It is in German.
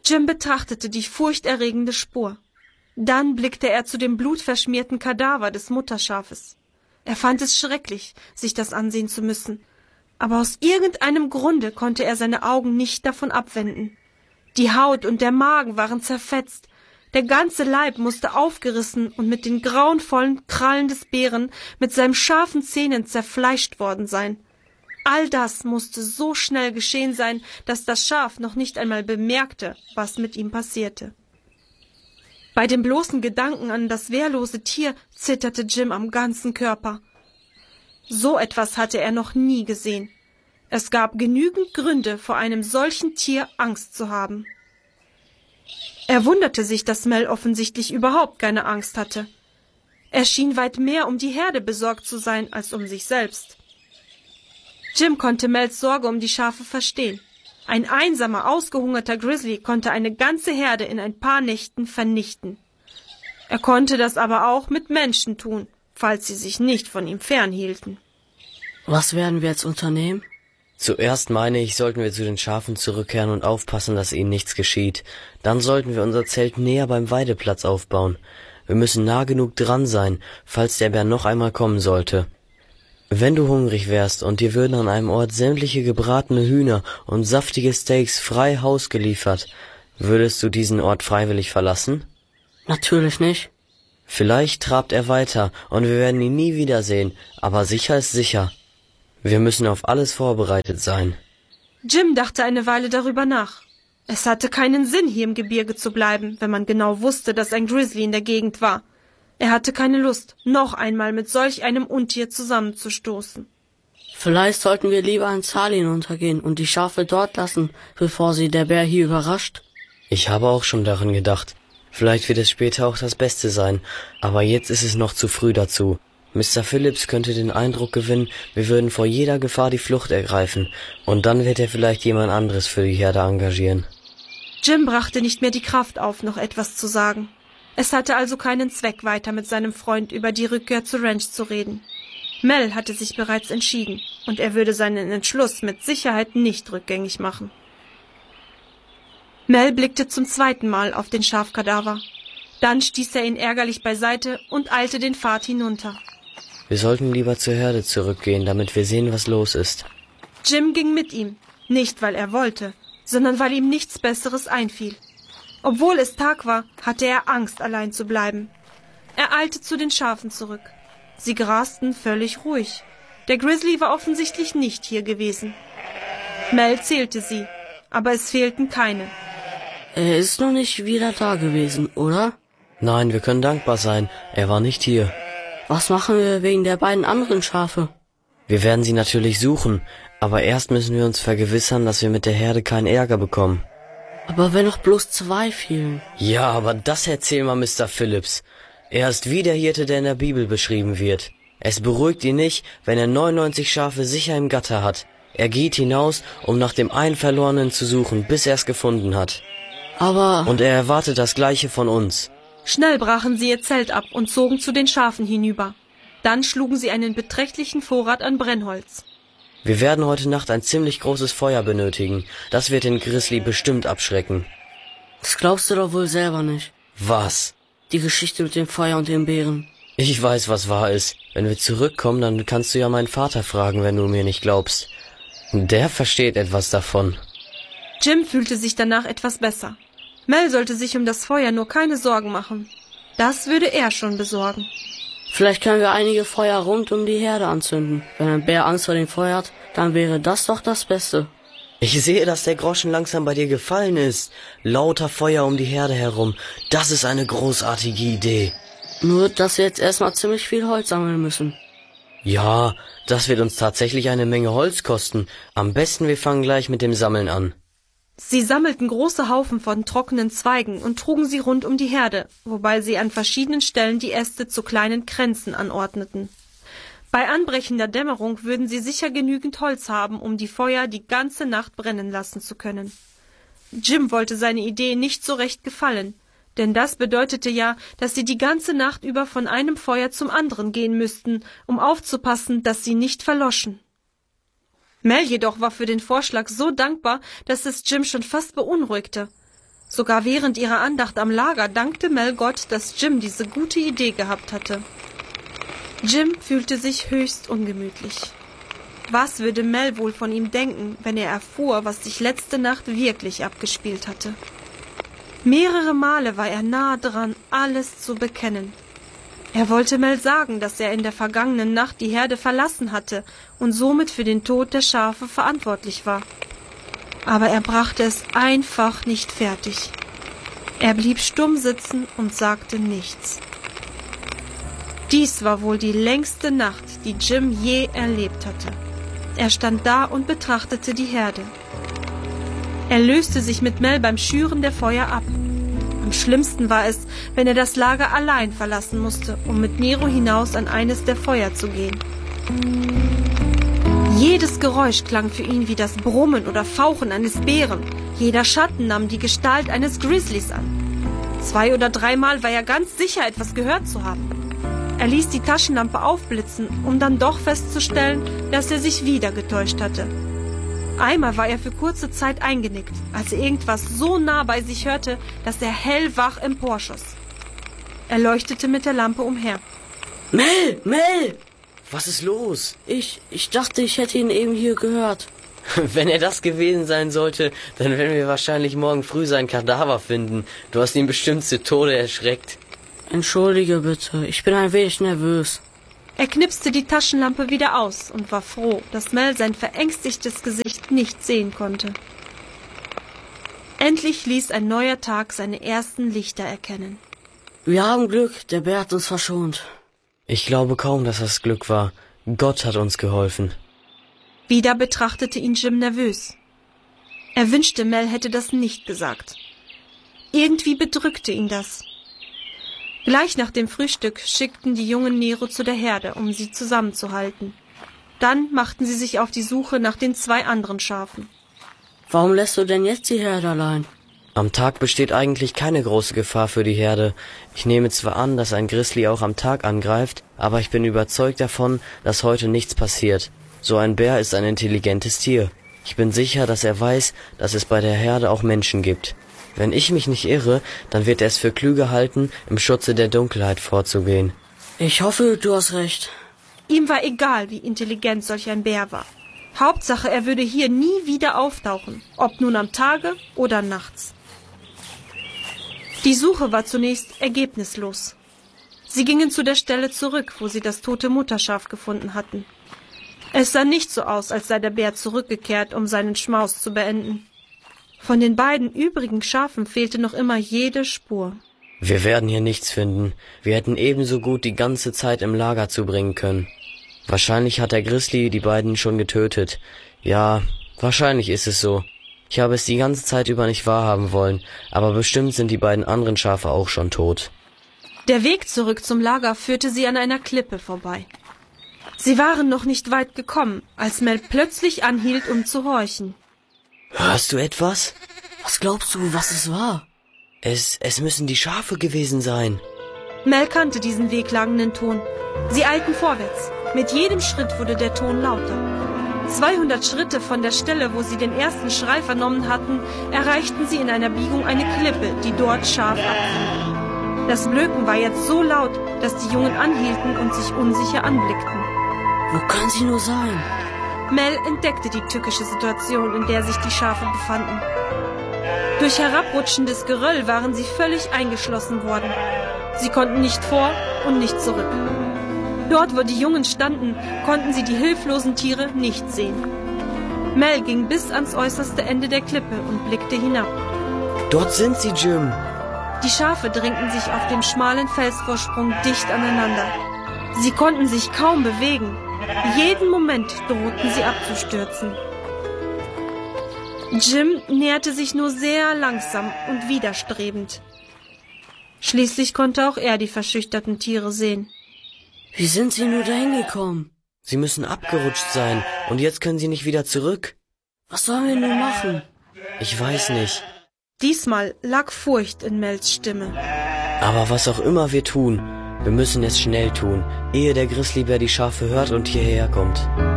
Jim betrachtete die furchterregende Spur. Dann blickte er zu dem blutverschmierten Kadaver des Mutterschafes. Er fand es schrecklich, sich das ansehen zu müssen, aber aus irgendeinem Grunde konnte er seine Augen nicht davon abwenden. Die Haut und der Magen waren zerfetzt, der ganze Leib musste aufgerissen und mit den grauenvollen Krallen des Bären mit seinen scharfen Zähnen zerfleischt worden sein. All das musste so schnell geschehen sein, dass das Schaf noch nicht einmal bemerkte, was mit ihm passierte. Bei dem bloßen Gedanken an das wehrlose Tier zitterte Jim am ganzen Körper. So etwas hatte er noch nie gesehen. Es gab genügend Gründe, vor einem solchen Tier Angst zu haben. Er wunderte sich, dass Mel offensichtlich überhaupt keine Angst hatte. Er schien weit mehr um die Herde besorgt zu sein, als um sich selbst. Jim konnte Mels Sorge um die Schafe verstehen. Ein einsamer, ausgehungerter Grizzly konnte eine ganze Herde in ein paar Nächten vernichten. Er konnte das aber auch mit Menschen tun, falls sie sich nicht von ihm fernhielten. Was werden wir jetzt unternehmen? Zuerst meine ich, sollten wir zu den Schafen zurückkehren und aufpassen, dass ihnen nichts geschieht. Dann sollten wir unser Zelt näher beim Weideplatz aufbauen. Wir müssen nah genug dran sein, falls der Bär noch einmal kommen sollte. Wenn du hungrig wärst und dir würden an einem Ort sämtliche gebratene Hühner und saftige Steaks frei Haus geliefert, würdest du diesen Ort freiwillig verlassen? Natürlich nicht. Vielleicht trabt er weiter und wir werden ihn nie wiedersehen, aber sicher ist sicher. Wir müssen auf alles vorbereitet sein. Jim dachte eine Weile darüber nach. Es hatte keinen Sinn, hier im Gebirge zu bleiben, wenn man genau wusste, dass ein Grizzly in der Gegend war. Er hatte keine Lust, noch einmal mit solch einem Untier zusammenzustoßen. Vielleicht sollten wir lieber ins Tal hinuntergehen und die Schafe dort lassen, bevor sie der Bär hier überrascht. Ich habe auch schon daran gedacht. Vielleicht wird es später auch das Beste sein, aber jetzt ist es noch zu früh dazu. Mr. Phillips könnte den Eindruck gewinnen, wir würden vor jeder Gefahr die Flucht ergreifen, und dann wird er vielleicht jemand anderes für die Herde engagieren. Jim brachte nicht mehr die Kraft auf, noch etwas zu sagen. Es hatte also keinen Zweck, weiter mit seinem Freund über die Rückkehr zur Ranch zu reden. Mel hatte sich bereits entschieden, und er würde seinen Entschluss mit Sicherheit nicht rückgängig machen. Mel blickte zum zweiten Mal auf den Schafkadaver. Dann stieß er ihn ärgerlich beiseite und eilte den Pfad hinunter. Wir sollten lieber zur Herde zurückgehen, damit wir sehen, was los ist. Jim ging mit ihm, nicht weil er wollte, sondern weil ihm nichts Besseres einfiel. Obwohl es Tag war, hatte er Angst, allein zu bleiben. Er eilte zu den Schafen zurück. Sie grasten völlig ruhig. Der Grizzly war offensichtlich nicht hier gewesen. Mel zählte sie, aber es fehlten keine. Er ist noch nicht wieder da gewesen, oder? Nein, wir können dankbar sein. Er war nicht hier. Was machen wir wegen der beiden anderen Schafe? Wir werden sie natürlich suchen, aber erst müssen wir uns vergewissern, dass wir mit der Herde keinen Ärger bekommen. Aber wenn noch bloß 2 fehlen? Ja, aber das erzähl mal Mr. Phillips. Er ist wie der Hirte, der in der Bibel beschrieben wird. Es beruhigt ihn nicht, wenn er 99 Schafe sicher im Gatter hat. Er geht hinaus, um nach dem einen Verlorenen zu suchen, bis er es gefunden hat. Und er erwartet das Gleiche von uns. Schnell brachen sie ihr Zelt ab und zogen zu den Schafen hinüber. Dann schlugen sie einen beträchtlichen Vorrat an Brennholz. Wir werden heute Nacht ein ziemlich großes Feuer benötigen. Das wird den Grizzly bestimmt abschrecken. Das glaubst du doch wohl selber nicht. Was? Die Geschichte mit dem Feuer und dem Bären. Ich weiß, was wahr ist. Wenn wir zurückkommen, dann kannst du ja meinen Vater fragen, wenn du mir nicht glaubst. Der versteht etwas davon. Jim fühlte sich danach etwas besser. Mel sollte sich um das Feuer nur keine Sorgen machen. Das würde er schon besorgen. Vielleicht können wir einige Feuer rund um die Herde anzünden. Wenn ein Bär Angst vor dem Feuer hat, dann wäre das doch das Beste. Ich sehe, dass der Groschen langsam bei dir gefallen ist. Lauter Feuer um die Herde herum. Das ist eine großartige Idee. Nur, dass wir jetzt erstmal ziemlich viel Holz sammeln müssen. Ja, das wird uns tatsächlich eine Menge Holz kosten. Am besten wir fangen gleich mit dem Sammeln an. Sie sammelten große Haufen von trockenen Zweigen und trugen sie rund um die Herde, wobei sie an verschiedenen Stellen die Äste zu kleinen Kränzen anordneten. Bei anbrechender Dämmerung würden sie sicher genügend Holz haben, um die Feuer die ganze Nacht brennen lassen zu können. Jim wollte seine Idee nicht so recht gefallen, denn das bedeutete ja, dass sie die ganze Nacht über von einem Feuer zum anderen gehen müssten, um aufzupassen, dass sie nicht verloschen. Mel jedoch war für den Vorschlag so dankbar, dass es Jim schon fast beunruhigte. Sogar während ihrer Andacht am Lager dankte Mel Gott, dass Jim diese gute Idee gehabt hatte. Jim fühlte sich höchst ungemütlich. Was würde Mel wohl von ihm denken, wenn er erfuhr, was sich letzte Nacht wirklich abgespielt hatte? Mehrere Male war er nahe dran, alles zu bekennen. Er wollte Mel sagen, dass er in der vergangenen Nacht die Herde verlassen hatte und somit für den Tod der Schafe verantwortlich war. Aber er brachte es einfach nicht fertig. Er blieb stumm sitzen und sagte nichts. Dies war wohl die längste Nacht, die Jim je erlebt hatte. Er stand da und betrachtete die Herde. Er löste sich mit Mel beim Schüren der Feuer ab. Am schlimmsten war es, wenn er das Lager allein verlassen musste, um mit Nero hinaus an eines der Feuer zu gehen. Jedes Geräusch klang für ihn wie das Brummen oder Fauchen eines Bären. Jeder Schatten nahm die Gestalt eines Grizzlies an. 2 oder 3 Mal war er ganz sicher, etwas gehört zu haben. Er ließ die Taschenlampe aufblitzen, um dann doch festzustellen, dass er sich wieder getäuscht hatte. Einmal war er für kurze Zeit eingenickt, als er irgendwas so nah bei sich hörte, dass er hellwach emporschoss. Er leuchtete mit der Lampe umher. Mel! Mel! Was ist los? Ich dachte, ich hätte ihn eben hier gehört. Wenn er das gewesen sein sollte, dann werden wir wahrscheinlich morgen früh sein Kadaver finden. Du hast ihn bestimmt zu Tode erschreckt. Entschuldige bitte, ich bin ein wenig nervös. Er knipste die Taschenlampe wieder aus und war froh, dass Mel sein verängstigtes Gesicht nicht sehen konnte. Endlich ließ ein neuer Tag seine ersten Lichter erkennen. Wir haben Glück, der Bär hat uns verschont. Ich glaube kaum, dass das Glück war. Gott hat uns geholfen. Wieder betrachtete ihn Jim nervös. Er wünschte, Mel hätte das nicht gesagt. Irgendwie bedrückte ihn das. Gleich nach dem Frühstück schickten die Jungen Nero zu der Herde, um sie zusammenzuhalten. Dann machten sie sich auf die Suche nach den 2 anderen Schafen. Warum lässt du denn jetzt die Herde allein? Am Tag besteht eigentlich keine große Gefahr für die Herde. Ich nehme zwar an, dass ein Grizzly auch am Tag angreift, aber ich bin überzeugt davon, dass heute nichts passiert. So ein Bär ist ein intelligentes Tier. Ich bin sicher, dass er weiß, dass es bei der Herde auch Menschen gibt. Wenn ich mich nicht irre, dann wird er es für klüger halten, im Schutze der Dunkelheit vorzugehen. Ich hoffe, du hast recht. Ihm war egal, wie intelligent solch ein Bär war. Hauptsache, er würde hier nie wieder auftauchen, ob nun am Tage oder nachts. Die Suche war zunächst ergebnislos. Sie gingen zu der Stelle zurück, wo sie das tote Mutterschaf gefunden hatten. Es sah nicht so aus, als sei der Bär zurückgekehrt, um seinen Schmaus zu beenden. Von den beiden übrigen Schafen fehlte noch immer jede Spur. Wir werden hier nichts finden. Wir hätten ebenso gut die ganze Zeit im Lager zubringen können. Wahrscheinlich hat der Grizzly die beiden schon getötet. Ja, wahrscheinlich ist es so. Ich habe es die ganze Zeit über nicht wahrhaben wollen, aber bestimmt sind die beiden anderen Schafe auch schon tot. Der Weg zurück zum Lager führte sie an einer Klippe vorbei. Sie waren noch nicht weit gekommen, als Mel plötzlich anhielt, um zu horchen. Hörst du etwas? Was glaubst du, was es war? Es müssen die Schafe gewesen sein. Mel kannte diesen wehklagenden Ton. Sie eilten vorwärts. Mit jedem Schritt wurde der Ton lauter. 200 Schritte von der Stelle, wo sie den ersten Schrei vernommen hatten, erreichten sie in einer Biegung eine Klippe, die dort scharf abfiel. Das Blöken war jetzt so laut, dass die Jungen anhielten und sich unsicher anblickten. Wo kann sie nur sein? Mel entdeckte die tückische Situation, in der sich die Schafe befanden. Durch herabrutschendes Geröll waren sie völlig eingeschlossen worden. Sie konnten nicht vor und nicht zurück. Dort, wo die Jungen standen, konnten sie die hilflosen Tiere nicht sehen. Mel ging bis ans äußerste Ende der Klippe und blickte hinab. Dort sind sie, Jim. Die Schafe drängten sich auf dem schmalen Felsvorsprung dicht aneinander. Sie konnten sich kaum bewegen. Jeden Moment drohten sie abzustürzen. Jim näherte sich nur sehr langsam und widerstrebend. Schließlich konnte auch er die verschüchterten Tiere sehen. Wie sind sie nur dahin gekommen? Sie müssen abgerutscht sein und jetzt können sie nicht wieder zurück. Was sollen wir nun machen? Ich weiß nicht. Diesmal lag Furcht in Mels Stimme. Aber was auch immer wir tun, wir müssen es schnell tun, ehe der Grizzlybär die Schafe hört und hierher kommt.